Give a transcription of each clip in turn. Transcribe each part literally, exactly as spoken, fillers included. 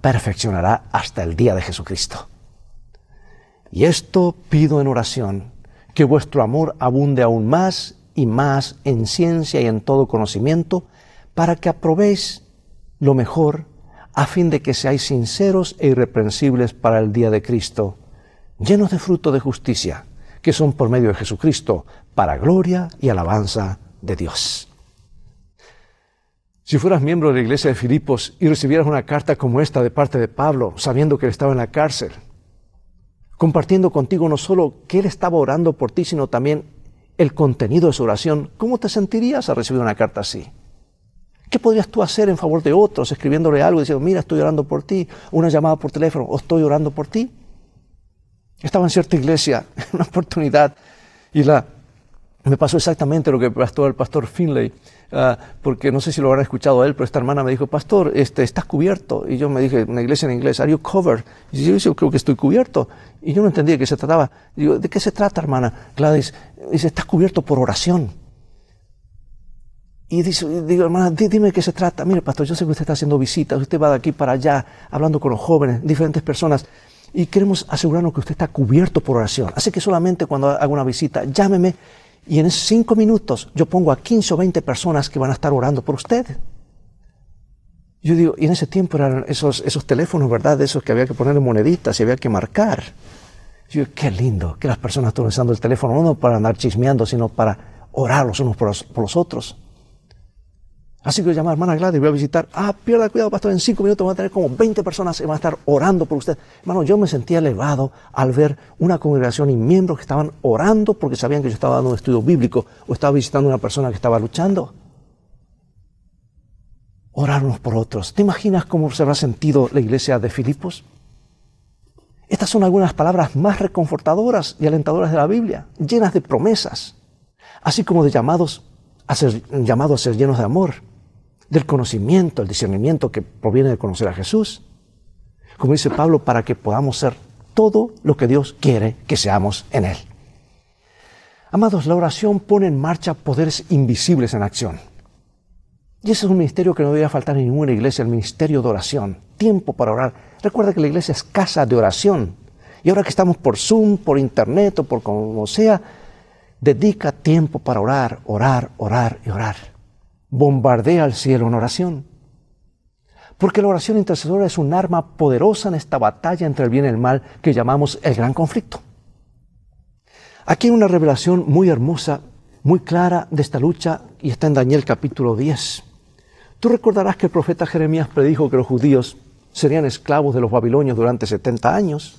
perfeccionará hasta el día de Jesucristo. Y esto pido en oración, que vuestro amor abunde aún más y más en ciencia y en todo conocimiento, para que aprobéis lo mejor, a fin de que seáis sinceros e irreprensibles para el día de Cristo, llenos de fruto de justicia, que son por medio de Jesucristo, para gloria y alabanza de Dios. Si fueras miembro de la iglesia de Filipos y recibieras una carta como esta de parte de Pablo, sabiendo que él estaba en la cárcel, compartiendo contigo no solo que él estaba orando por ti, sino también el contenido de su oración, ¿cómo te sentirías al recibir una carta así? ¿Qué podrías tú hacer en favor de otros, escribiéndole algo y diciendo, mira, estoy orando por ti, una llamada por teléfono, o estoy orando por ti? Estaba en cierta iglesia, en una oportunidad, y la, me pasó exactamente lo que pasó el pastor Finley, uh, porque no sé si lo habrán escuchado a él, pero esta hermana me dijo, pastor, este, ¿estás cubierto? Y yo me dije, en la iglesia en inglés, ¿are you covered? Y yo, yo creo que estoy cubierto. Y yo no entendía de qué se trataba. Digo, ¿de qué se trata, hermana Gladys? Dice, estás cubierto por oración. Y dice, digo, hermana, dime de qué se trata. Mire, pastor, yo sé que usted está haciendo visitas, usted va de aquí para allá, hablando con los jóvenes, diferentes personas, y queremos asegurarnos que usted está cubierto por oración. Así que solamente cuando haga una visita, llámeme, y en esos cinco minutos yo pongo a quince o veinte personas que van a estar orando por usted. Yo digo, y en ese tiempo eran esos, esos teléfonos, ¿verdad? De esos que había que ponerle moneditas y había que marcar. Yo digo, qué lindo que las personas estén usando el teléfono, no para andar chismeando, sino para orar los unos por los, por los otros. Así que yo llamé a hermana Gladys, voy a visitar. Ah, pierda cuidado, pastor, en cinco minutos van a tener como veinte personas que van a estar orando por usted. Hermano, yo me sentía elevado al ver una congregación y miembros que estaban orando porque sabían que yo estaba dando un estudio bíblico o estaba visitando a una persona que estaba luchando. Orar unos por otros. ¿Te imaginas cómo se habrá sentido la iglesia de Filipos? Estas son algunas palabras más reconfortadoras y alentadoras de la Biblia, llenas de promesas, así como de llamados a ser, llamados a ser llenos de amor, del conocimiento, el discernimiento que proviene de conocer a Jesús. Como dice Pablo, para que podamos ser todo lo que Dios quiere que seamos en Él. Amados, la oración pone en marcha poderes invisibles en acción. Y ese es un ministerio que no debería faltar en ninguna iglesia, el ministerio de oración. Tiempo para orar. Recuerda que la iglesia es casa de oración. Y ahora que estamos por Zoom, por internet o por como sea, dedica tiempo para orar, orar, orar y orar. Bombardea al cielo en oración. Porque la oración intercesora es un arma poderosa en esta batalla entre el bien y el mal que llamamos el gran conflicto. Aquí hay una revelación muy hermosa, muy clara de esta lucha y está en Daniel capítulo diez. Tú recordarás que el profeta Jeremías predijo que los judíos serían esclavos de los babilonios durante setenta años.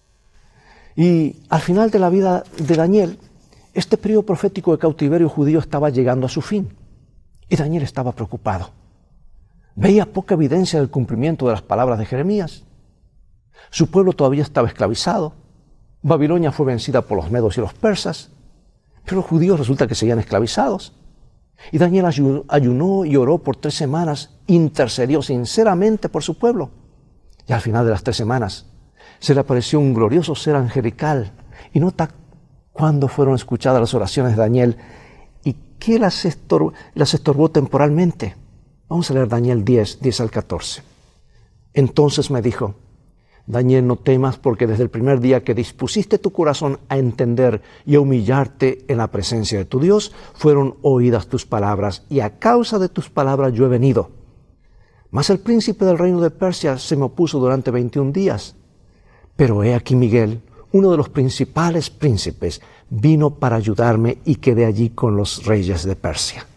Y al final de la vida de Daniel, este periodo profético de cautiverio judío estaba llegando a su fin. Y Daniel estaba preocupado. Veía poca evidencia del cumplimiento de las palabras de Jeremías. Su pueblo todavía estaba esclavizado. Babilonia fue vencida por los medos y los persas. Pero los judíos resulta que seguían esclavizados. Y Daniel ayunó y oró por tres semanas, intercedió sinceramente por su pueblo. Y al final de las tres semanas se le apareció un glorioso ser angelical. Y nota cuándo fueron escuchadas las oraciones de Daniel y qué las, estor las estorbó temporalmente. Vamos a leer Daniel diez, diez al catorce. Entonces me dijo, Daniel, no temas, porque desde el primer día que dispusiste tu corazón a entender y a humillarte en la presencia de tu Dios, fueron oídas tus palabras, y a causa de tus palabras yo he venido. Mas el príncipe del reino de Persia se me opuso durante veintiún días. Pero he aquí Miguel, uno de los principales príncipes, vino para ayudarme y quedé allí con los reyes de Persia.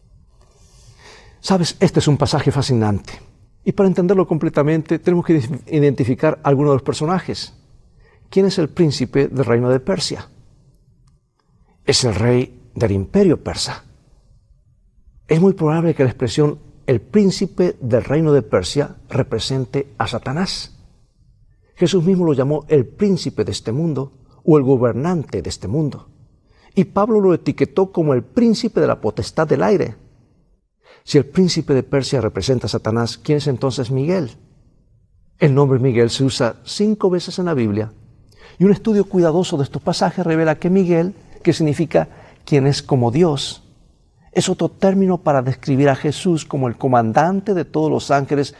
Sabes, este es un pasaje fascinante. Y para entenderlo completamente, tenemos que identificar a algunos de los personajes. ¿Quién es el príncipe del reino de Persia? Es el rey del imperio persa. Es muy probable que la expresión el príncipe del reino de Persia represente a Satanás. Jesús mismo lo llamó el príncipe de este mundo o el gobernante de este mundo. Y Pablo lo etiquetó como el príncipe de la potestad del aire. Si el príncipe de Persia representa a Satanás, ¿quién es entonces Miguel? El nombre Miguel se usa cinco veces en la Biblia. Y un estudio cuidadoso de estos pasajes revela que Miguel, que significa quien es como Dios, es otro término para describir a Jesús como el comandante de todos los ángeles